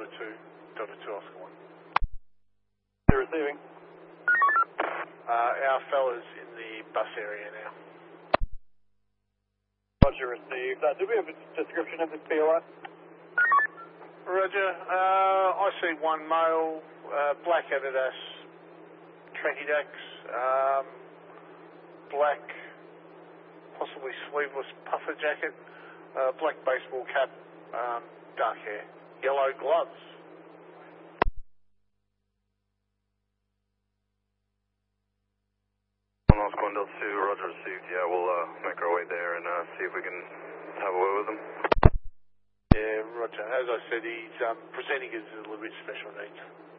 Delta 2, Oscar 1. You're receiving. Our fella's in the bus area now. Roger, received. Do we have a description of this POI? Roger, I see one male, black Adidas, Trekkie decks, black, possibly sleeveless puffer jacket, black baseball cap, dark hair, yellow gloves. Oscar 1 Delta 2, Roger, received. Yeah, we'll make our way there and see if we can have a word with him. Yeah, Roger. As I said, he's presenting as a little bit special needs.